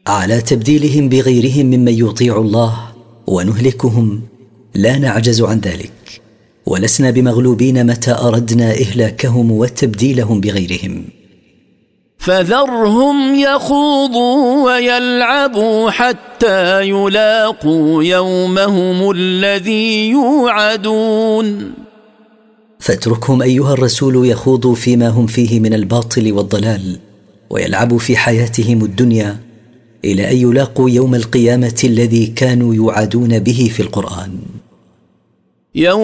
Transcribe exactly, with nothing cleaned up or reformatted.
على تبديلهم بغيرهم ممن يطيع الله ونهلكهم لا نعجز عن ذلك، ولسنا بمغلوبين متى أردنا إهلاكهم وتبديلهم بغيرهم. فذرهم يخوضوا ويلعبوا حتى يلاقوا يومهم الذي يوعدون. فاتركهم أيها الرسول يخوضوا فيما هم فيه من الباطل والضلال، ويلعبوا في حياتهم الدنيا إلى أن يلاقوا يوم القيامة الذي كانوا يوعدون به في القرآن. يوم